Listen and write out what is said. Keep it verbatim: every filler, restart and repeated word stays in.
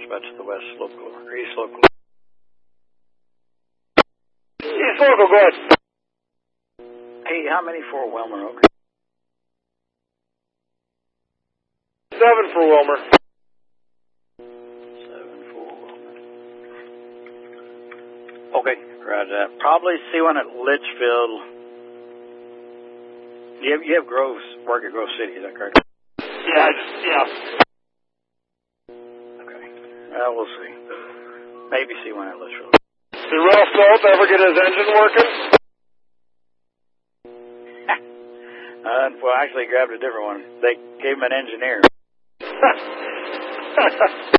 Dispatch to the west local, or east local. East local, go ahead. Hey, how many for Wilmer? Okay. Seven for Wilmer. Seven for Wilmer. Okay, roger that. Probably see one at Litchfield. You have, you have Groves, work at Grove City, is that correct? Yeah, I just, yeah. Okay. Well, we'll see. Maybe see one at Litchfield. Did Ralph Phillips ever get his engine working? uh, well, actually, he grabbed a different one. They gave him an engineer.